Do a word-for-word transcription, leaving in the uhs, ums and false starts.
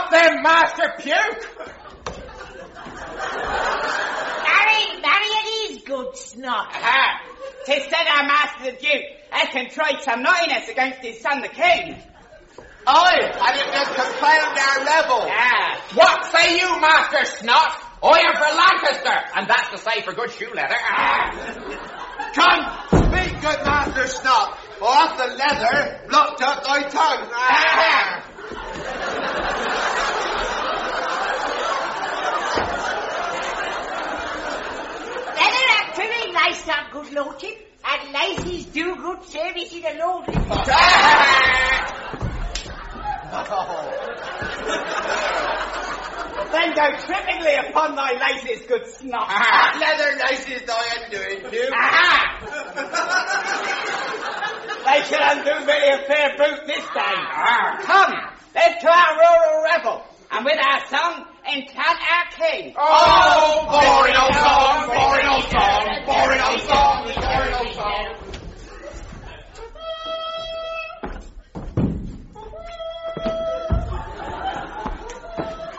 Stop them, Master Puke! Marry, marry it is good snot. Aha! Tis said our Master the Duke, I can try some naughtiness against his son the King. Aye, and it will confound our level. Ah. What say you, Master Snot? I am for Lancaster, and that's to say for good shoe leather. Ah. Come, speak, good Master Snot, off the leather, blocked up thy tongue. Ah. Leather are very nice, our good lordship, and laces do good service in a laundry. Then go trippingly upon thy laces, good Snot. Ah, leather laces thy undoing, Duke. Aha! They shall undo many a fair boot this day. Ah. Come,